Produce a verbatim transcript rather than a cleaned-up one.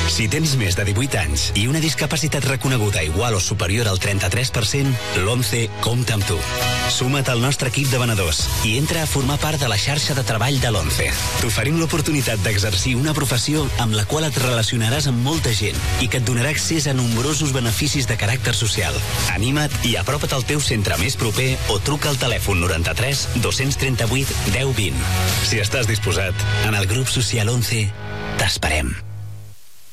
Si tens més de divuit anys i una discapacitat reconeguda igual o superior al trenta-tres per cent, l'ONCE compta amb tu. Suma't al nostre equip de venedors i entra a formar part de la xarxa de treball de l'ONCE. T'oferim l'oportunitat d'exercir una professió amb la qual et relacionaràs amb molta gent i que et donarà accés a nombrosos beneficis de caràcter social. Anima't i apropa't al teu centre més proper o truca al telèfon noranta-tres dos trenta-vuit deu vint. Si estàs disposat, en el grup social ONCE t'esperem.